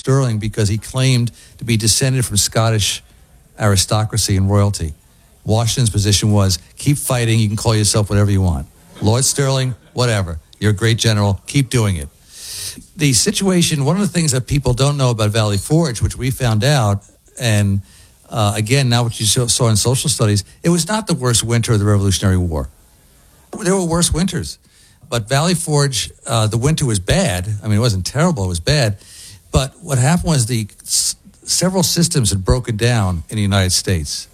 Stirling because he claimed to be descended from Scottish aristocracy and royalty. Washington's position was, keep fighting, you can call yourself whatever you want. Lord Stirling, whatever. You're a great general, keep doing it. The situation, one of the things that people don't know about Valley Forge, which we found out, and again, now what you saw in social studies, it was not the worst winter of the Revolutionary War. There were worse winters. But Valley Forge, the winter was bad. I mean, it wasn't terrible, it was bad. But what happened was several systems had broken down in the United States.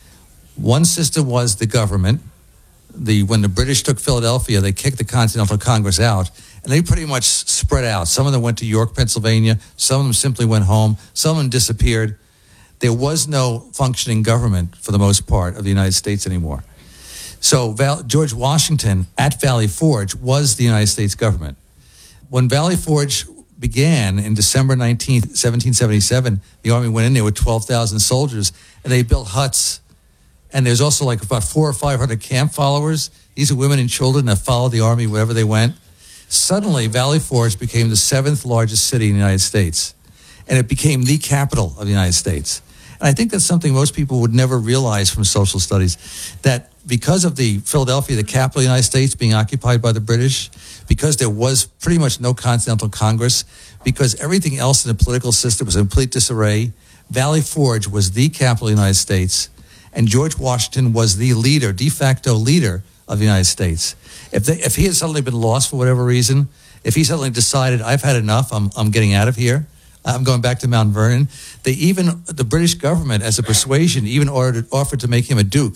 One system was the government. When the British took Philadelphia, they kicked the Continental Congress out, and they pretty much spread out. Some of them went to York, Pennsylvania. Some of them simply went home. Some of them disappeared. There was no functioning government, for the most part, of the United States anymore. So George Washington at Valley Forge was the United States government. When Valley Forge began in December 19th, 1777, the Army went in there with 12,000 soldiers, and they built huts. And there's also like about 400 or 500 camp followers. These are women and children that followed the Army wherever they went. Suddenly, Valley Forge became the 7th largest city in the United States. And it became the capital of the United States. And I think that's something most people would never realize from social studies, that because of the Philadelphia, the capital of the United States, being occupied by the British, because there was pretty much no Continental Congress, because everything else in the political system was in complete disarray, Valley Forge was the capital of the United States, and George Washington was the leader, de facto leader of the United States. If he had suddenly been lost for whatever reason, if he suddenly decided, I've had enough, I'm getting out of here, I'm going back to Mount Vernon, the British government, as a persuasion, even offered to make him a duke.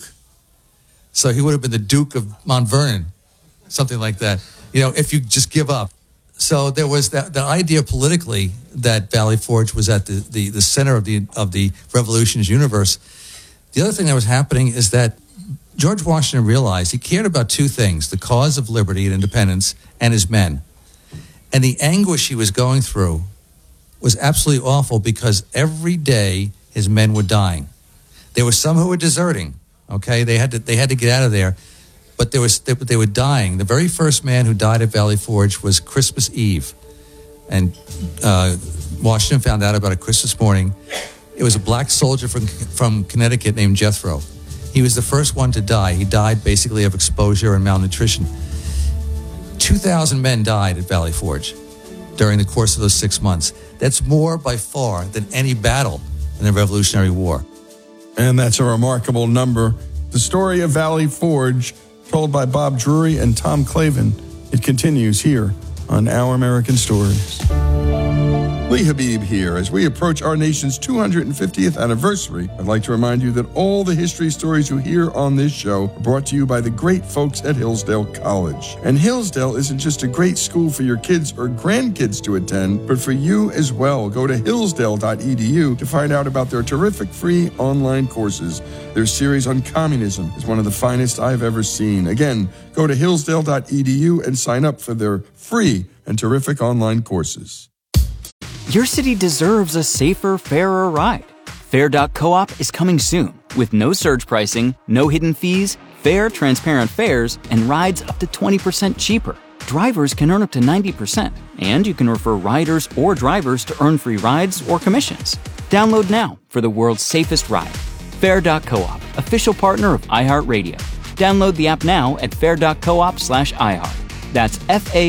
So he would have been the Duke of Mount Vernon, something like that, if you just give up. So there was the idea politically that Valley Forge was at the center of the revolution's universe. The other thing that was happening is that George Washington realized he cared about two things, the cause of liberty and independence and his men. And the anguish he was going through was absolutely awful because every day his men were dying. There were some who were deserting, okay? They had to get out of there, but they were dying. The very first man who died at Valley Forge was Christmas Eve. And Washington found out about it Christmas morning. It was a black soldier from Connecticut named Jethro. He was the first one to die. He died basically of exposure and malnutrition. 2,000 men died at Valley Forge during the course of those 6 months. That's more by far than any battle in the Revolutionary War. And that's a remarkable number. The story of Valley Forge, told by Bob Drury and Tom Clavin. It continues here on Our American Stories. Lee Habib here. As we approach our nation's 250th anniversary, I'd like to remind you that all the history stories you hear on this show are brought to you by the great folks at Hillsdale College. And Hillsdale isn't just a great school for your kids or grandkids to attend, but for you as well. Go to hillsdale.edu to find out about their terrific free online courses. Their series on communism is one of the finest I've ever seen. Again, go to hillsdale.edu and sign up for their free and terrific online courses. Your city deserves a safer, fairer ride. Fair.coop is coming soon with no surge pricing, no hidden fees, fair, transparent fares, and rides up to 20% cheaper. Drivers can earn up to 90%, and you can refer riders or drivers to earn free rides or commissions. Download now for the world's safest ride. Fair.coop, official partner of iHeartRadio. Download the app now at fair.coop/iHeart. That's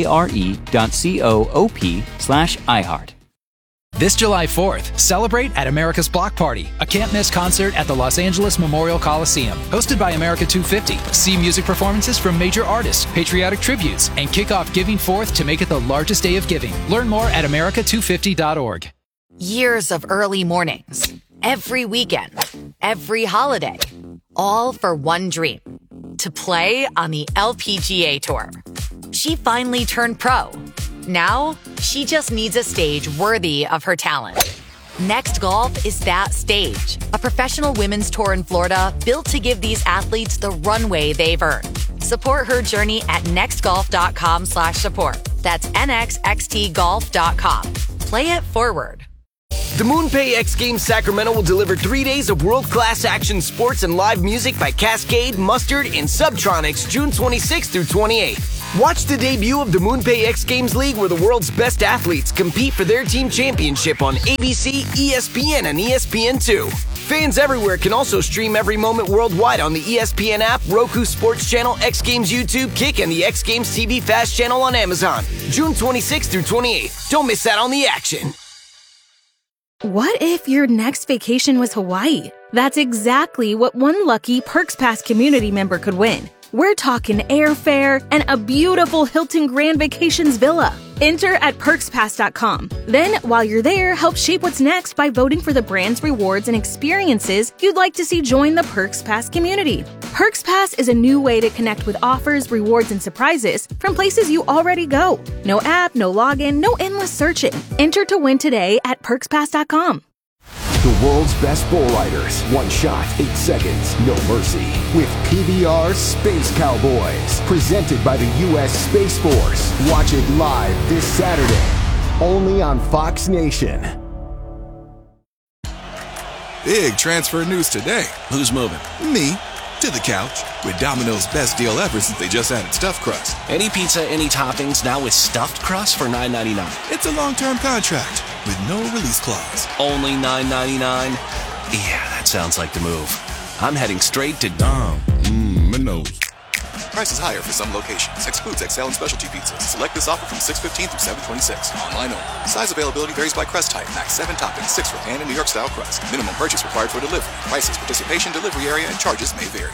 FARE.coop/iHeart. This July 4th, celebrate at America's Block Party, a can't-miss concert at the Los Angeles Memorial Coliseum. Hosted by America 250, see music performances from major artists, patriotic tributes, and kick off Giving Forth to make it the largest day of giving. Learn more at america250.org. Years of early mornings, every weekend, every holiday, all for one dream, to play on the LPGA Tour. She finally turned pro. Now, she just needs a stage worthy of her talent. Next Golf is that stage. A professional women's tour in Florida built to give these athletes the runway they've earned. Support her journey at nextgolf.com/support. That's nxxtgolf.com. Play it forward. The MoonPay X Games Sacramento will deliver 3 days of world-class action sports and live music by Cascade, Mustard, and Subtronics June 26th through 28th. Watch the debut of the MoonPay X Games League, where the world's best athletes compete for their team championship on ABC, ESPN, and ESPN2. Fans everywhere can also stream every moment worldwide on the ESPN app, Roku Sports Channel, X Games YouTube, Kick, and the X Games TV Fast channel on Amazon. June 26th through 28th. Don't miss out on the action. What if your next vacation was Hawaii? That's exactly what one lucky Perks Pass community member could win. We're talking airfare and a beautiful Hilton Grand Vacations villa. Enter at PerksPass.com. Then, while you're there, help shape what's next by voting for the brands, rewards, and experiences you'd like to see join the Perks Pass community. Perks Pass is a new way to connect with offers, rewards, and surprises from places you already go. No app, no login, no endless searching. Enter to win today at PerksPass.com. The world's best bull riders. One shot, 8 seconds, no mercy. With PBR Space Cowboys. Presented by the U.S. Space Force. Watch it live this Saturday. Only on Fox Nation. Big transfer news today. Who's moving? Me. To the couch. With Domino's best deal ever since they just added stuffed crust. Any pizza, any toppings, now with stuffed crust for $9.99. It's a long-term contract with no release clause. Only $9.99? Yeah, that sounds like the move. I'm heading straight to Domino's. Price is higher for some locations. Excludes XL and specialty pizzas. Select this offer from 6/15 through 7/26. Online only. Size availability varies by crust type. Max 7 toppings, 6 for pan and New York style crust. Minimum purchase required for delivery. Prices, participation, delivery area, and charges may vary.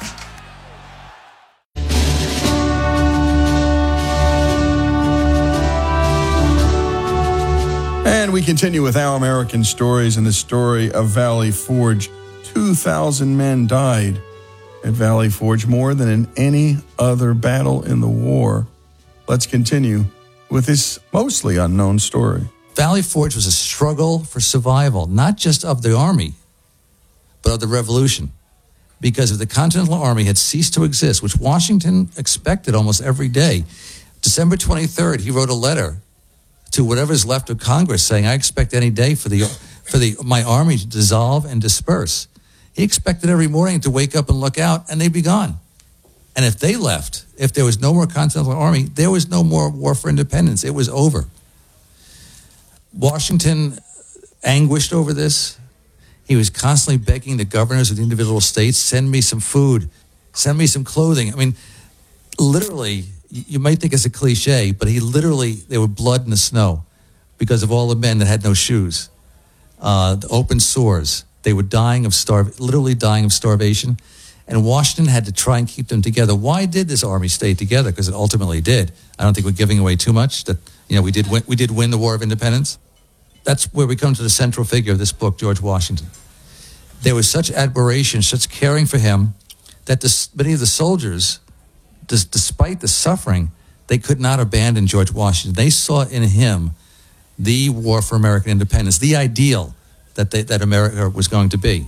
And we continue with Our American Stories and the story of Valley Forge. 2,000 men died at Valley Forge, more than in any other battle in the war. Let's continue with this mostly unknown story. Valley Forge was a struggle for survival, not just of the Army, but of the Revolution. Because if the Continental Army had ceased to exist, which Washington expected almost every day, December 23rd, he wrote a letter to whatever's left of Congress saying, I expect any day for my army to dissolve and disperse. He expected every morning to wake up and look out, and they'd be gone. And if they left, if there was no more Continental Army, there was no more war for independence. It was over. Washington anguished over this. He was constantly begging the governors of the individual states, send me some food, send me some clothing. I mean, literally, you might think it's a cliche, but there were blood in the snow because of all the men that had no shoes, the open sores. They were literally dying of starvation. And Washington had to try and keep them together. Why did this army stay together? Because it ultimately did. I don't think we're giving away too much. That we did win the War of Independence. That's where we come to the central figure of this book, George Washington. There was such admiration, such caring for him, that many of the soldiers, despite the suffering, they could not abandon George Washington. They saw in him the war for American independence, the ideal that America was going to be.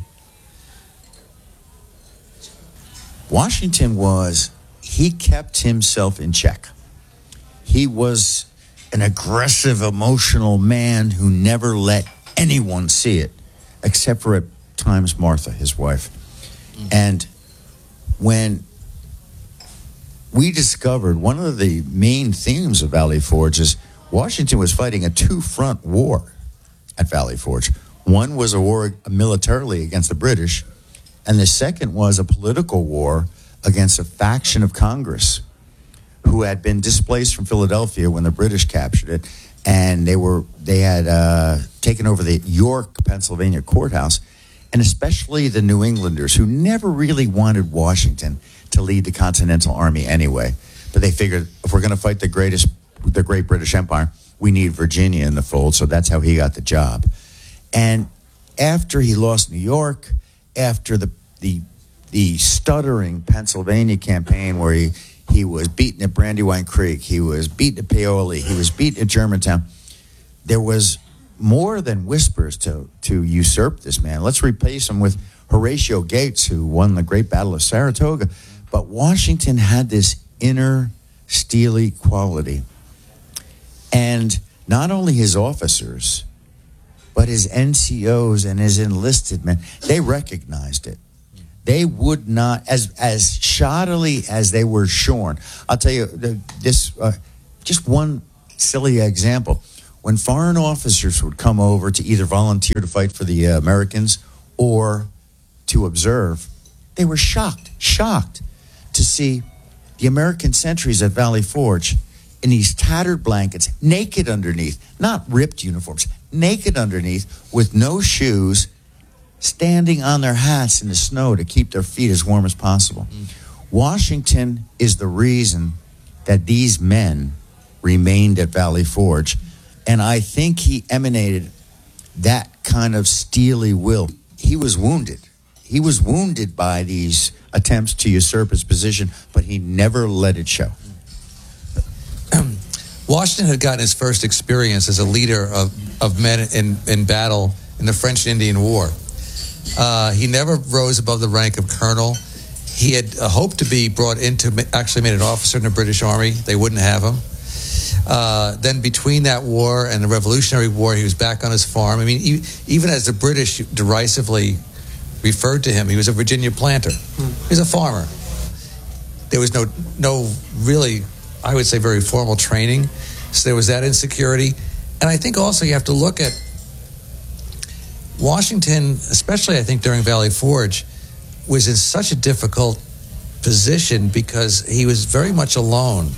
Washington he kept himself in check. He was an aggressive, emotional man who never let anyone see it, except for at times Martha, his wife. And when we discovered one of the main themes of Valley Forge is Washington was fighting a two-front war at Valley Forge. One was a war militarily against the British, and the second was a political war against a faction of Congress who had been displaced from Philadelphia when the British captured it, and they had taken over the York, Pennsylvania courthouse, and especially the New Englanders, who never really wanted Washington to lead the Continental Army anyway. But they figured, if we're going to fight the great British Empire, we need Virginia in the fold, so that's how he got the job. And after he lost New York, after the stuttering Pennsylvania campaign where he was beaten at Brandywine Creek, he was beaten at Paoli, he was beaten at Germantown, there was more than whispers to usurp this man. Let's replace him with Horatio Gates, who won the Great Battle of Saratoga. But Washington had this inner steely quality. And not only his officers, but his NCOs and his enlisted men, they recognized it. They would not, as shoddily as they were shorn. I'll tell you this, just one silly example. When foreign officers would come over to either volunteer to fight for the Americans or to observe, they were shocked to see the American sentries at Valley Forge in these tattered blankets, naked underneath, not ripped uniforms, naked underneath, with no shoes, standing on their hats in the snow to keep their feet as warm as possible. Washington is the reason that these men remained at Valley Forge, and I think he emanated that kind of steely will. He was wounded. He was wounded by these attempts to usurp his position, but he never let it show. Washington had gotten his first experience as a leader of men in battle in the French and Indian War. He never rose above the rank of colonel. He had hoped to be brought into, actually made an officer in the British Army. They wouldn't have him. Then between that war and the Revolutionary War, he was back on his farm. I mean, even as the British derisively referred to him, he was a Virginia planter. He was a farmer. There was no really, I would say, very formal training. So there was that insecurity. And I think also you have to look at Washington, especially I think during Valley Forge, was in such a difficult position because he was very much alone.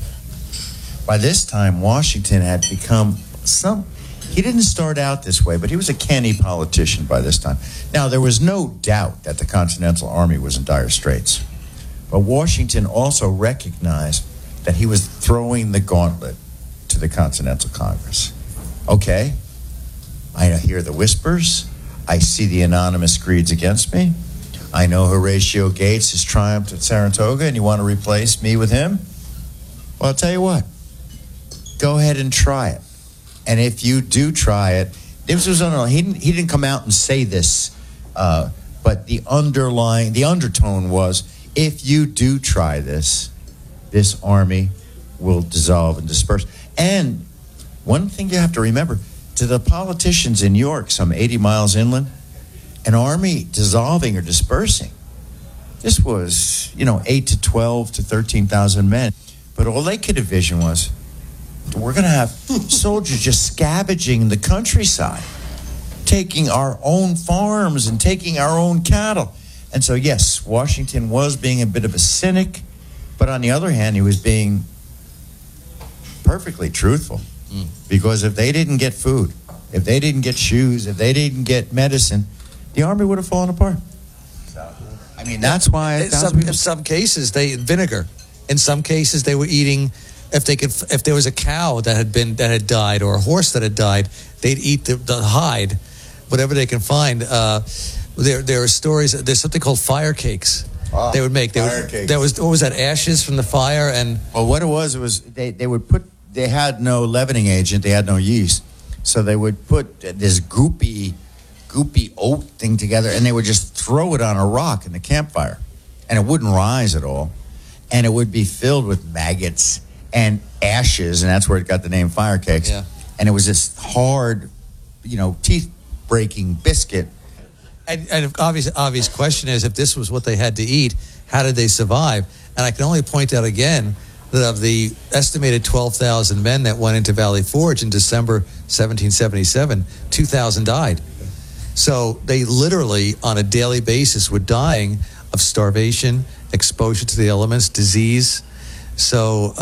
By this time, Washington had become he didn't start out this way, but he was a canny politician by this time. Now, there was no doubt that the Continental Army was in dire straits. But Washington also recognized that he was throwing the gauntlet to the Continental Congress. Okay, I hear the whispers. I see the anonymous screeds against me. I know Horatio Gates has triumphed at Saratoga, and you want to replace me with him? Well, I'll tell you what. Go ahead and try it. And if you do try it, he didn't come out and say this, but the undertone was, if you do try this army will dissolve and disperse. And one thing you have to remember, to the politicians in York, some 80 miles inland, an army dissolving or dispersing, this was, 8 to 12 to 13,000 men. But all they could envision was, we're going to have soldiers just scavenging the countryside, taking our own farms and taking our own cattle. And so, yes, Washington was being a bit of a cynic, but on the other hand, he was being perfectly truthful. Because if they didn't get food, if they didn't get shoes, if they didn't get medicine, the army would have fallen apart. I mean, that's why... In some cases, vinegar. In some cases, they were eating... If there was a cow that had died or a horse that had died, they'd eat the hide, whatever they can find. There are stories. There's something called fire cakes. They would make. Cakes. What was that? Ashes from the fire and. Well, what it was they would put. They had no leavening agent. They had no yeast, so they would put this goopy oat thing together, and they would just throw it on a rock in the campfire, and it wouldn't rise at all, and it would be filled with maggots and ashes, and that's where it got the name fire cakes. Yeah. And it was this hard, teeth-breaking biscuit. And obvious question is, if this was what they had to eat, how did they survive? And I can only point out again that of the estimated 12,000 men that went into Valley Forge in December 1777, 2,000 died. So they literally, on a daily basis, were dying of starvation, exposure to the elements, disease. So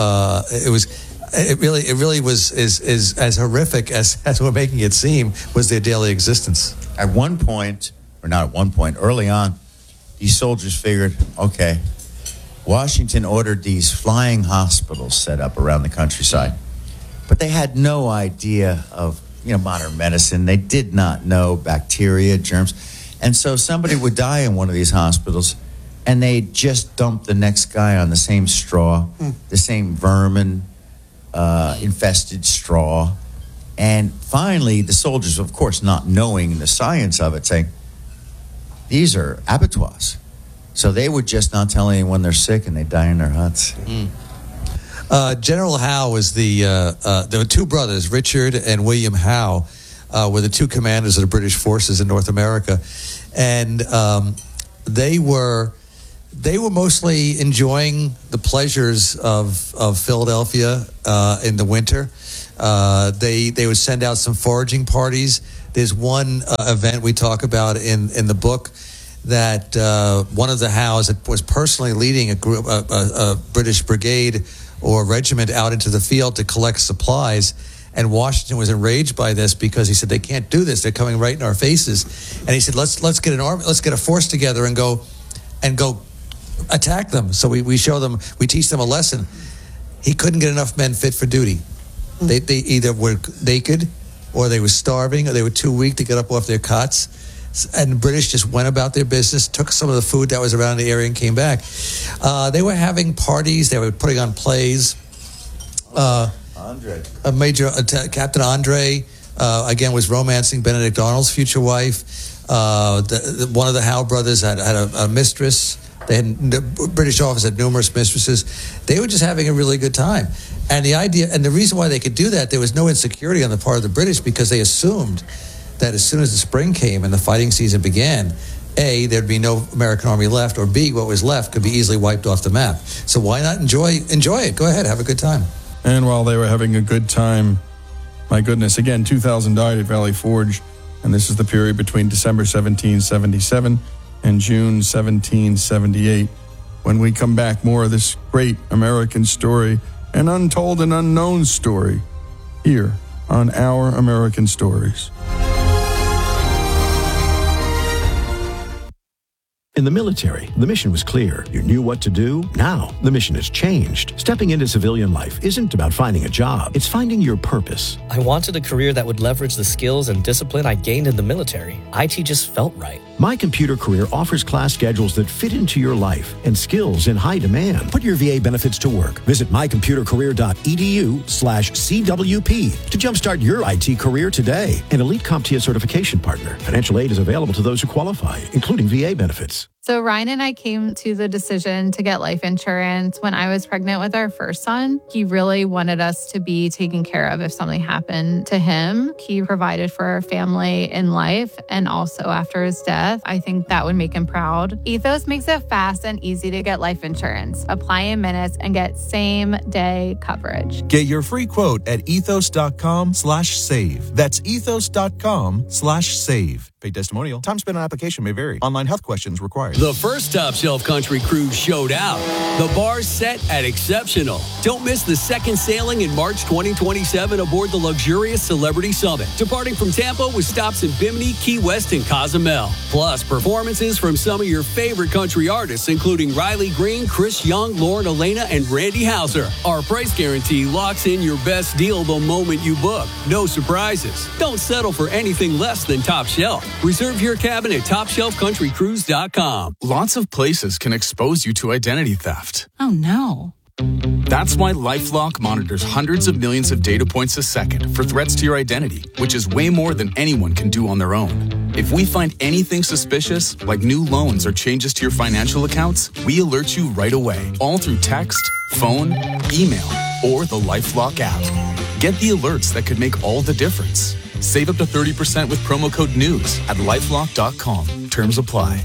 it really was as horrific as we're making it seem was their daily existence. At one point, or not at one point, early on, these soldiers figured, okay, Washington ordered these flying hospitals set up around the countryside, but they had no idea of modern medicine. They did not know bacteria, germs, and so somebody would die in one of these hospitals. And they just dumped the next guy on the same straw, the same vermin infested straw. And finally, the soldiers, of course, not knowing the science of it, saying, these are abattoirs. So they would just not tell anyone they're sick, and they die in their huts. General Howe was there were two brothers, Richard and William Howe, were the two commanders of the British forces in North America. And they were they were mostly enjoying the pleasures of Philadelphia in the winter. They would send out some foraging parties. There's one event we talk about in the book that one of the Howes was personally leading a British brigade or regiment out into the field to collect supplies. And Washington was enraged by this because he said, they can't do this. They're coming right in our faces. And he said, let's get an army, let's get a force together and go attack them. So we show them, we teach them a lesson. He couldn't get enough men fit for duty. They either were naked or they were starving or they were too weak to get up off their cots. And the British just went about their business, took some of the food that was around the area and came back. They were having parties. They were putting on plays. Captain Andre, again, was romancing Benedict Arnold's future wife. One of the Howe brothers had a mistress. The British officers had numerous mistresses. They were just having a really good time. And the reason why they could do that, there was no insecurity on the part of the British because they assumed that as soon as the spring came and the fighting season began, A, there'd be no American army left, or B, what was left could be easily wiped off the map. So why not enjoy it? Go ahead, have a good time. And while they were having a good time, my goodness, again, 2,000 died at Valley Forge, and this is the period between December 1777 and June 1778. When we come back, more of this great American story, an untold and unknown story, here on Our American Stories. In the military, the mission was clear. You knew what to do. Now, the mission has changed. Stepping into civilian life isn't about finding a job. It's finding your purpose. I wanted a career that would leverage the skills and discipline I gained in the military. IT just felt right. My Computer Career offers class schedules that fit into your life and skills in high demand. Put your VA benefits to work. Visit mycomputercareer.edu/CWP to jumpstart your IT career today. An elite CompTIA certification partner. Financial aid is available to those who qualify, including VA benefits. So Ryan and I came to the decision to get life insurance when I was pregnant with our first son. He really wanted us to be taken care of if something happened to him. He provided for our family in life and also after his death. I think that would make him proud. Ethos makes it fast and easy to get life insurance. Apply in minutes and get same-day coverage. Get your free quote at ethos.com/save. That's ethos.com/save. Paid testimonial. Time spent on application may vary. Online health questions required. The first Top Shelf Country Cruise showed out. The bar's set at exceptional. Don't miss the second sailing in March 2027 aboard the luxurious Celebrity Summit, departing from Tampa with stops in Bimini, Key West, and Cozumel. Plus, performances from some of your favorite country artists, including Riley Green, Chris Young, Lauren Elena, and Randy Houser. Our price guarantee locks in your best deal the moment you book. No surprises. Don't settle for anything less than Top Shelf. Reserve your cabin at TopShelfCountryCruise.com. Lots of places can expose you to identity theft. Oh, no. That's why LifeLock monitors hundreds of millions of data points a second for threats to your identity, which is way more than anyone can do on their own. If we find anything suspicious, like new loans or changes to your financial accounts, we alert you right away, all through text, phone, email, or the LifeLock app. Get the alerts that could make all the difference. Save up to 30% with promo code NEWS at LifeLock.com. Terms apply.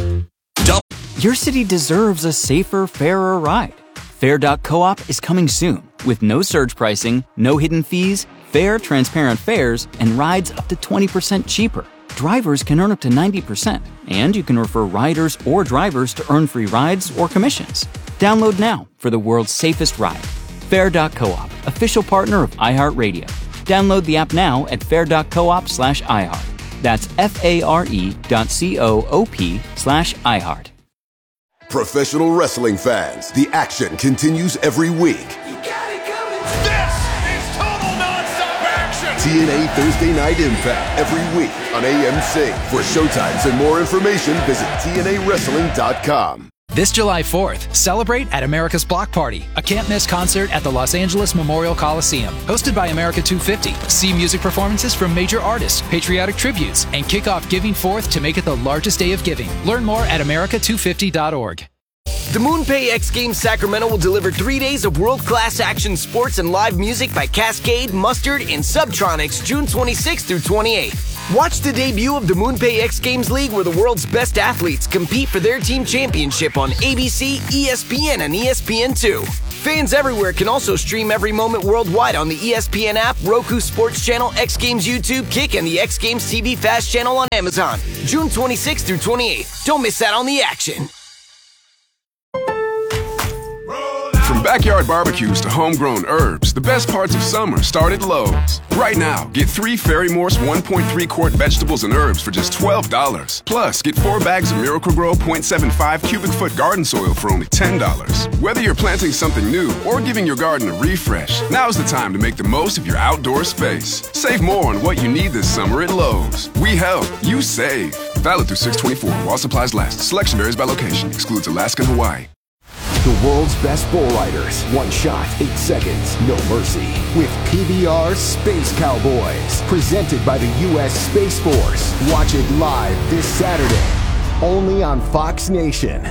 Your city deserves a safer, fairer ride. Fair.coop is coming soon with no surge pricing, no hidden fees, fair, transparent fares, and rides up to 20% cheaper. Drivers can earn up to 90%, and you can refer riders or drivers to earn free rides or commissions. Download now for the world's safest ride. Fair.coop, official partner of iHeartRadio. Download the app now at fair.coop/iHeart. That's FARE.coop/iHeart. Professional wrestling fans, the action continues every week. This is total nonstop action! TNA Thursday Night Impact every week on AMC. For showtimes and more information, visit TNAWrestling.com. This July 4th, celebrate at America's Block Party, a can't-miss concert at the Los Angeles Memorial Coliseum, hosted by America 250. See music performances from major artists, patriotic tributes, and kick off Giving Forth to make it the largest day of giving. Learn more at america250.org. The MoonPay X Games Sacramento will deliver 3 days of world-class action sports and live music by Cascade, Mustard, and Subtronics June 26th through 28th. Watch the debut of the MoonPay X Games League, where the world's best athletes compete for their team championship on ABC, ESPN, and ESPN2. Fans everywhere can also stream every moment worldwide on the ESPN app, Roku Sports Channel, X Games YouTube, Kick, and the X Games TV Fast channel on Amazon. June 26th through 28th. Don't miss out on the action. From backyard barbecues to homegrown herbs, the best parts of summer start at Lowe's. Right now, get 3 Ferry Morse 1.3 quart vegetables and herbs for just $12. Plus, get 4 bags of Miracle Grow 0.75 cubic foot garden soil for only $10. Whether you're planting something new or giving your garden a refresh, now's the time to make the most of your outdoor space. Save more on what you need this summer at Lowe's. We help, you save. Valid through 6/24 while supplies last. Selection varies by location. Excludes Alaska and Hawaii. The world's best bull riders. One shot, 8 seconds, no mercy. With PBR Space Cowboys. Presented by the U.S. Space Force. Watch it live this Saturday. Only on Fox Nation.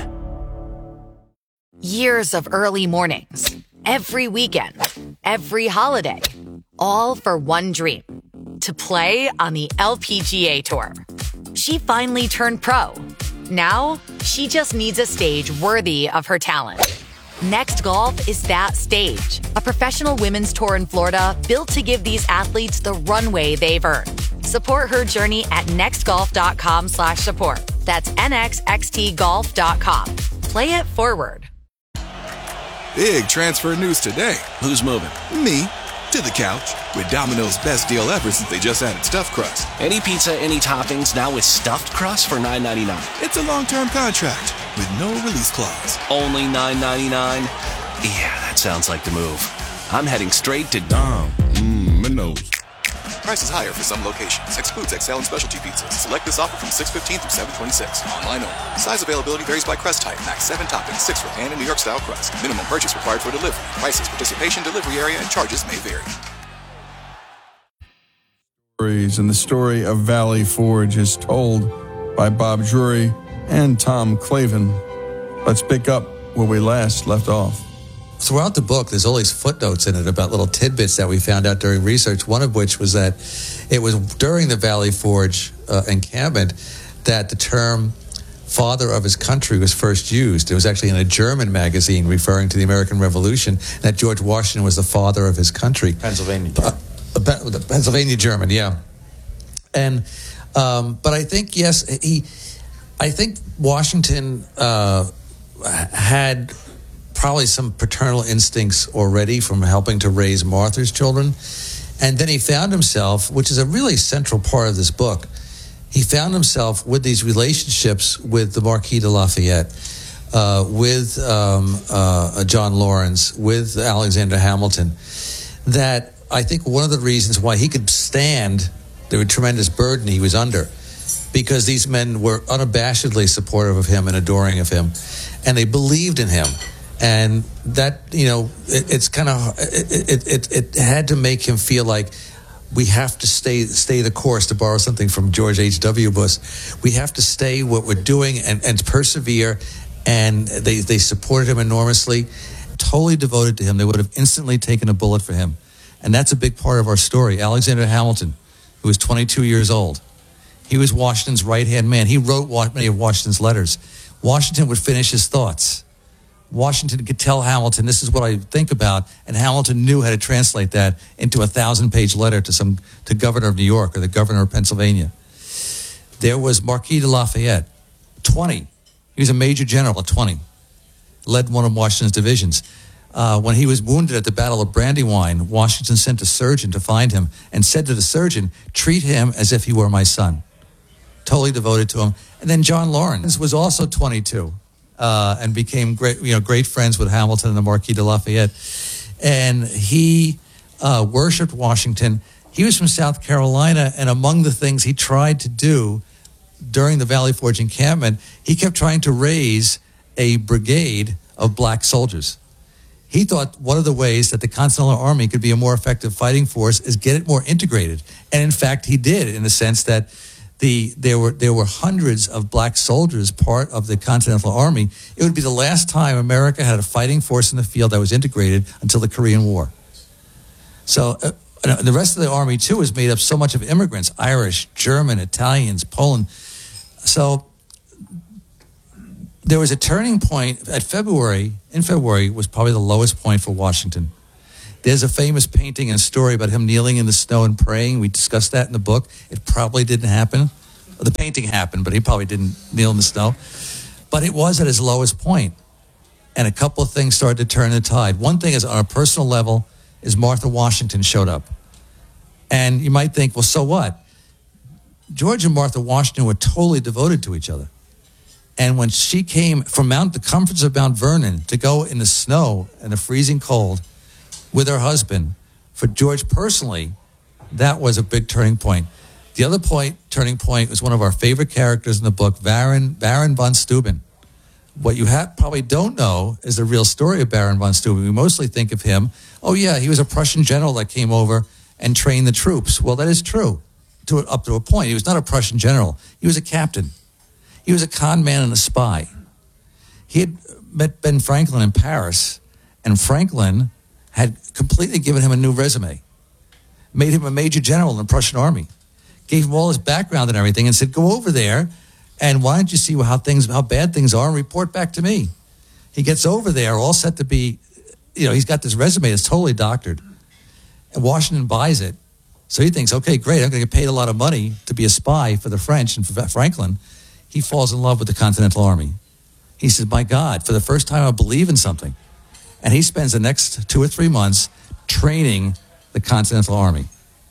Years of early mornings, every weekend, every holiday, all for one dream, to play on the LPGA Tour. She finally turned pro. Now, she just needs a stage worthy of her talent. Next Golf is that stage, a professional women's tour in Florida built to give these athletes the runway they've earned. Support her journey at nextgolf.com/support. That's nxxtgolf.com. Play it forward. Big transfer news today. Who's moving? Me. To the couch. With Domino's best deal ever since they just added stuffed crust. Any pizza, any toppings, now with stuffed crust for $9.99. It's a long-term contract with no release clause. Only $9.99? Yeah, that sounds like the move. I'm heading straight to Domino's. Price is higher for some locations. Excludes XL and specialty pizzas. Select this offer from 6/15 through 7/26. Online only. Size availability varies by crust type. Max 7 toppings, 6 for pan and New York style crust. Minimum purchase required for delivery. Prices, participation, delivery area, and charges may vary. And the story of Valley Forge is told by Bob Drury and Tom Clavin. Let's pick up where we last left off. Throughout the book, there's all these footnotes in it about little tidbits that we found out during research, one of which was that it was during the Valley Forge encampment that the term father of his country was first used. It was actually in a German magazine referring to the American Revolution, that George Washington was the father of his country. Pennsylvania. The Pennsylvania German, yeah. And but I think, yes, I think Washington had probably some paternal instincts already from helping to raise Martha's children. And then he found himself, which is a really central part of this book, he found himself with these relationships with the Marquis de Lafayette, with John Lawrence, with Alexander Hamilton, that I think one of the reasons why he could stand the tremendous burden he was under, because these men were unabashedly supportive of him and adoring of him, and they believed in him. And that, it had to make him feel like we have to stay the course, to borrow something from George H.W. Bush. We have to stay what we're doing and persevere. And they supported him enormously, totally devoted to him. They would have instantly taken a bullet for him. And that's a big part of our story. Alexander Hamilton, who was 22 years old, he was Washington's right-hand man. He wrote many of Washington's letters. Washington would finish his thoughts. Washington could tell Hamilton, this is what I think about, and Hamilton knew how to translate that into a 1,000-page letter to Governor of New York or the Governor of Pennsylvania. There was Marquis de Lafayette, 20. He was a major general at 20, led one of Washington's divisions. When he was wounded at the Battle of Brandywine, Washington sent a surgeon to find him and said to the surgeon, treat him as if he were my son. Totally devoted to him. And then John Lawrence was also 22. And became great friends with Hamilton and the Marquis de Lafayette. And he worshipped Washington. He was from South Carolina, and among the things he tried to do during the Valley Forge encampment, he kept trying to raise a brigade of black soldiers. He thought one of the ways that the Continental Army could be a more effective fighting force is get it more integrated. And in fact, he did, in the sense that there were hundreds of black soldiers part of the Continental Army. It would be the last time America had a fighting force in the field that was integrated until the Korean War. So The rest of the army, too, is made up so much of immigrants, Irish, German, Italians, Poland. So there was a turning point in February was probably the lowest point for Washington. There's a famous painting and story about him kneeling in the snow and praying. We discussed that in the book. It probably didn't happen. The painting happened, but he probably didn't kneel in the snow. But it was at his lowest point. And a couple of things started to turn the tide. One thing is, on a personal level, is Martha Washington showed up. And you might think, well, so what? George and Martha Washington were totally devoted to each other. And when she came from the comforts of Mount Vernon to go in the snow and the freezing cold with her husband, for George personally, that was a big turning point. The other turning point was one of our favorite characters in the book, Baron von Steuben. What you probably don't know is the real story of Baron von Steuben. We mostly think of him, oh yeah, he was a Prussian general that came over and trained the troops. Well, that is true, up to a point. He was not a Prussian general. He was a captain. He was a con man and a spy. He had met Ben Franklin in Paris, and Franklin had completely given him a new resume, made him a major general in the Prussian army, gave him all his background and everything, and said, go over there, and why don't you see how bad things are, and report back to me. He gets over there, all set to be, he's got this resume that's totally doctored, and Washington buys it. So he thinks, okay, great, I'm going to get paid a lot of money to be a spy for the French and for Franklin. He falls in love with the Continental Army. He says, my God, for the first time I believe in something. And he spends the next 2 or 3 months training the Continental Army.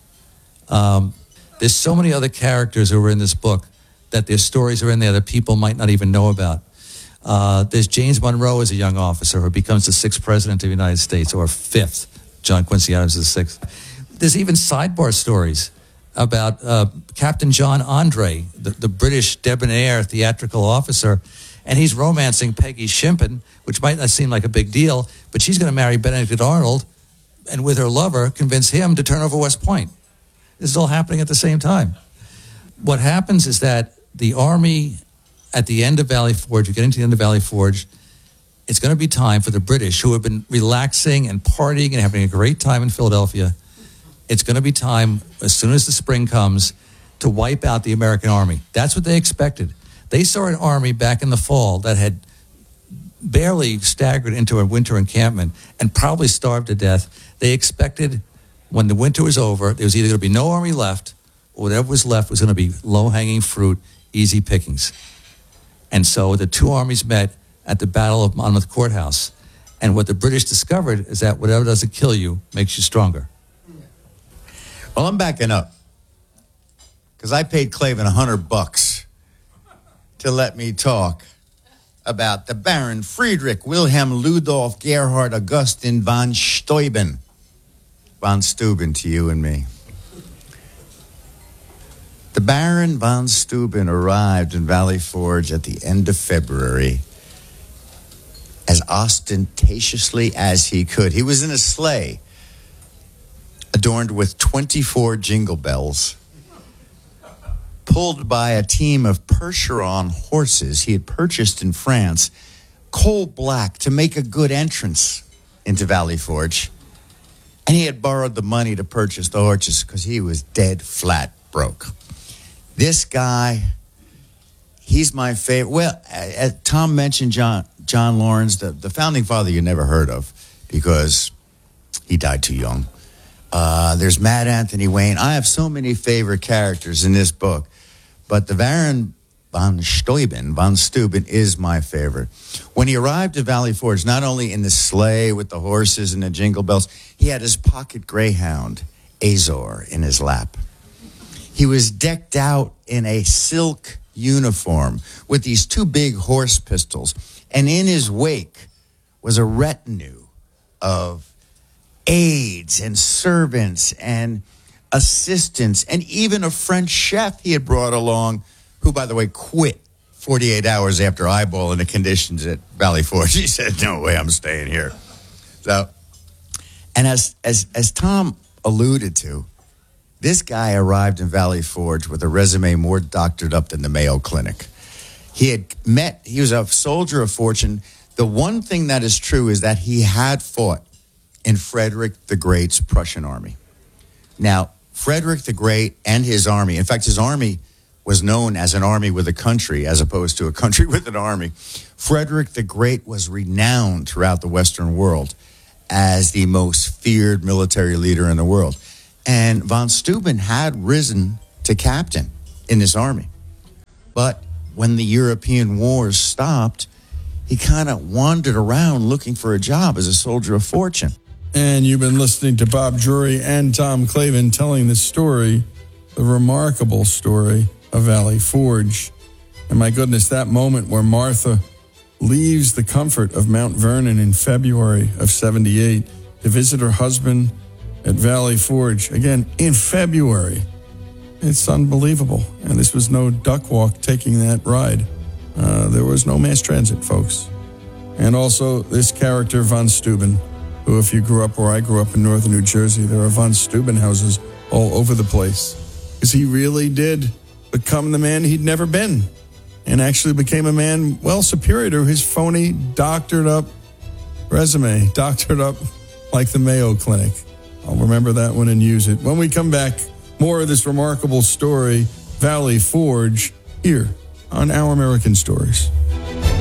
There's so many other characters who are in this book that their stories are in there that people might not even know about. There's James Monroe as a young officer who becomes the 6th president of the United States, or 5th. John Quincy Adams is the 6th. There's even sidebar stories about Captain John Andre, the British debonair theatrical officer, and he's romancing Peggy Shimpin, which might not seem like a big deal, but she's going to marry Benedict Arnold, and with her lover, convince him to turn over West Point. This is all happening at the same time. What happens is that the Army, at the end of Valley Forge, you're getting to the end of Valley Forge, it's going to be time for the British, who have been relaxing and partying and having a great time in Philadelphia. It's going to be time, as soon as the spring comes, to wipe out the American Army. That's what they expected. They saw an army back in the fall that had barely staggered into a winter encampment and probably starved to death. They expected, when the winter was over, there was either going to be no army left, or whatever was left was going to be low-hanging fruit, easy pickings. And so the two armies met at the Battle of Monmouth Courthouse. And what the British discovered is that whatever doesn't kill you makes you stronger. Well, I'm backing up because I paid Klavan $100 to let me talk about the Baron Friedrich Wilhelm Ludolf Gerhard Augustin von Steuben. Von Steuben to you and me. The Baron von Steuben arrived in Valley Forge at the end of February as ostentatiously as he could. He was in a sleigh adorned with 24 jingle bells, pulled by a team of Percheron horses he had purchased in France, coal black, to make a good entrance into Valley Forge. And he had borrowed the money to purchase the horses because he was dead flat broke. This guy, he's my favorite. Well, Tom mentioned John Lawrence, the founding father you never heard of because he died too young. There's Mad Anthony Wayne. I have so many favorite characters in this book, but the Baron von Steuben is my favorite. When he arrived at Valley Forge, not only in the sleigh with the horses and the jingle bells, he had his pocket greyhound, Azor, in his lap. He was decked out in a silk uniform with these two big horse pistols, and in his wake was a retinue of aides and servants and assistants and even a French chef he had brought along, who, by the way, quit 48 hours after eyeballing the conditions at Valley Forge. He said, no way, I'm staying here. So, and as Tom alluded to, this guy arrived in Valley Forge with a resume more doctored up than the Mayo Clinic. He was a soldier of fortune. The one thing that is true is that he had fought in Frederick the Great's Prussian army. Now, Frederick the Great and his army, in fact, his army was known as an army with a country as opposed to a country with an army. Frederick the Great was renowned throughout the Western world as the most feared military leader in the world. And von Steuben had risen to captain in this army. But when the European wars stopped, he kind of wandered around looking for a job as a soldier of fortune. And you've been listening to Bob Drury and Tom Clavin telling the story, the remarkable story of Valley Forge. And my goodness, that moment where Martha leaves the comfort of Mount Vernon in February of 78 to visit her husband at Valley Forge, again, in February. It's unbelievable. And this was no duck walk taking that ride. There was no mass transit, folks. And also this character, von Steuben, who, if you grew up where I grew up in northern New Jersey, there are von Steuben houses all over the place. Because he really did become the man he'd never been, and actually became a man well superior to his phony, doctored up resume, doctored up like the Mayo Clinic. I'll remember that one and use it. When we come back, more of this remarkable story, Valley Forge, here on Our American Stories.